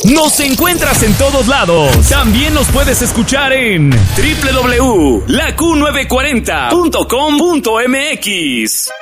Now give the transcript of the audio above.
Nos encuentras en todos lados. También nos puedes escuchar en www.laQ940.com.mx.